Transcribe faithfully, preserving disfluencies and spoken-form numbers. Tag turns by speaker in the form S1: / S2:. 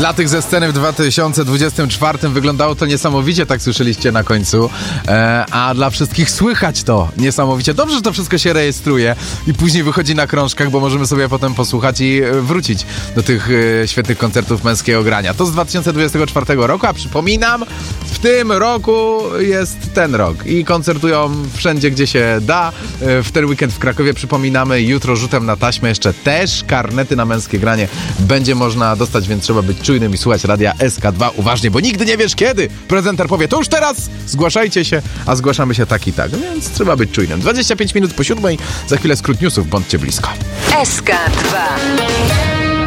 S1: Dla tych ze sceny w dwa tysiące dwudziestym czwartym wyglądało to niesamowicie, tak słyszeliście na końcu, e, a dla wszystkich słychać to niesamowicie. Dobrze, że to wszystko się rejestruje i później wychodzi na krążkach, bo możemy sobie potem posłuchać i wrócić do tych e, świetnych koncertów męskiego grania. To z dwa tysiące dwudziestego czwartego roku, a przypominam, w tym roku jest ten rok i koncertują wszędzie, gdzie się da. E, w ten weekend w Krakowie, przypominamy, jutro rzutem na taśmę jeszcze też karnety na męskie granie będzie można dostać, więc trzeba być czujnym i słuchać radia S K dwa uważnie, bo nigdy nie wiesz kiedy prezenter powie, to już teraz zgłaszajcie się, a zgłaszamy się tak i tak, więc trzeba być czujnym. dwadzieścia pięć minut po siódmej, za chwilę skrót newsów, bądźcie blisko.
S2: S K dwa.